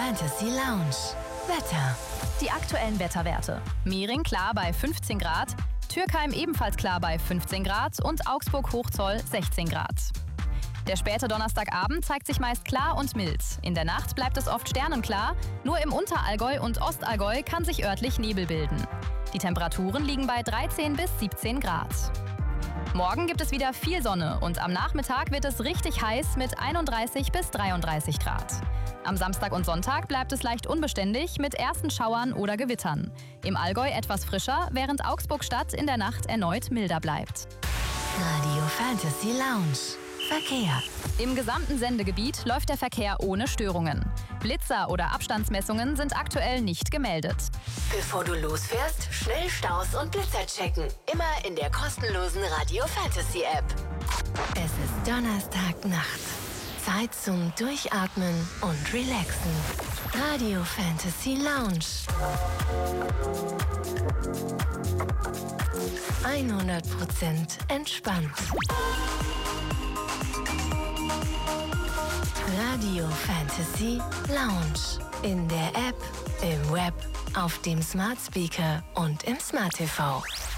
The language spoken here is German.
Fantasy Lounge. Wetter. Die aktuellen Wetterwerte. Mering klar bei 15 Grad, Türkheim ebenfalls klar bei 15 Grad und Augsburg-Hochzoll 16 Grad. Der späte Donnerstagabend zeigt sich meist klar und mild. In der Nacht bleibt es oft sternenklar, nur im Unterallgäu und Ostallgäu kann sich örtlich Nebel bilden. Die Temperaturen liegen bei 13 bis 17 Grad. Morgen gibt es wieder viel Sonne und am Nachmittag wird es richtig heiß mit 31 bis 33 Grad. Am Samstag und Sonntag bleibt es leicht unbeständig mit ersten Schauern oder Gewittern. Im Allgäu etwas frischer, während Augsburg-Stadt in der Nacht erneut milder bleibt. Radio Fantasy Lounge. Verkehr. Im gesamten Sendegebiet läuft der Verkehr ohne Störungen. Blitzer oder Abstandsmessungen sind aktuell nicht gemeldet. Bevor du losfährst, schnell Staus und Blitzer checken. Immer in der kostenlosen Radio Fantasy App. Es ist Donnerstagnacht. Zeit zum Durchatmen und Relaxen. Radio Fantasy Lounge. 100% entspannt. Radio Fantasy Lounge. In der App, im Web, auf dem Smart Speaker und im Smart TV.